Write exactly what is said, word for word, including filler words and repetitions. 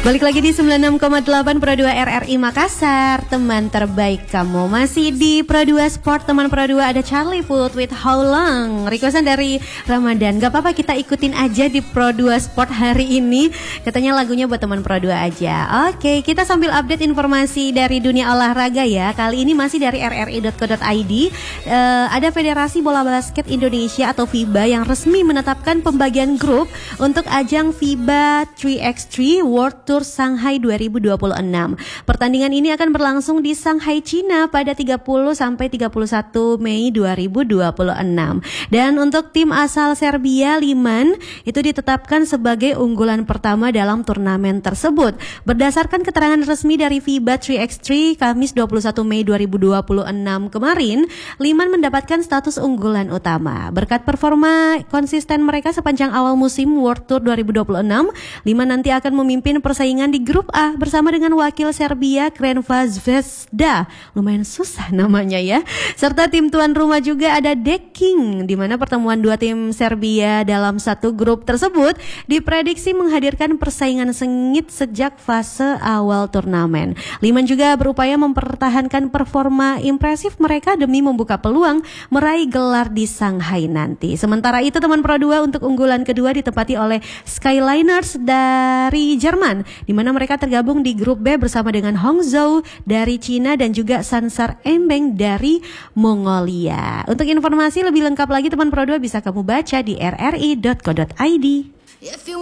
Balik lagi di sembilan puluh enam koma delapan Pro dua R R I Makassar. Teman terbaik kamu masih di Pro dua Sport. Teman Pro dua ada Charlie Puth with How Long. Requestan dari Ramadan. Gak apa-apa, kita ikutin aja di Pro dua Sport hari ini. Katanya lagunya buat teman Pro dua aja. Oke, kita sambil update informasi dari dunia olahraga ya. Kali ini masih dari r r i dot co dot i d. uh, Ada Federasi Bola Basket Indonesia atau FIBA yang resmi menetapkan pembagian grup untuk ajang FIBA tiga by tiga World Tour Shanghai dua ribu dua puluh enam. Pertandingan ini akan berlangsung di Shanghai, Cina pada tiga puluh sampai tiga puluh satu Mei dua ribu dua puluh enam. Dan untuk tim asal Serbia, Liman, itu ditetapkan sebagai unggulan pertama dalam turnamen tersebut. Berdasarkan keterangan resmi dari FIBA tiga by tiga Kamis dua puluh satu Mei dua ribu dua puluh enam kemarin, Liman mendapatkan status unggulan utama. Berkat performa konsisten mereka sepanjang awal musim World Tour dua ribu dua puluh enam, Liman nanti akan memimpin persaingan di grup A bersama dengan wakil Serbia Crvena Zvezda, lumayan susah namanya ya. Serta tim tuan rumah juga ada Deking, di mana pertemuan dua tim Serbia dalam satu grup tersebut diprediksi menghadirkan persaingan sengit sejak fase awal turnamen. Liman juga berupaya mempertahankan performa impresif mereka demi membuka peluang meraih gelar di Shanghai nanti. Sementara itu teman Pro dua untuk unggulan kedua ditempati oleh Skyliners dari Jerman, di mana mereka tergabung di grup B bersama dengan Hangzhou dari Cina dan juga Sansar Embeng dari Mongolia. Untuk informasi lebih lengkap lagi teman Pro dua bisa kamu baca di r r i dot co dot i d.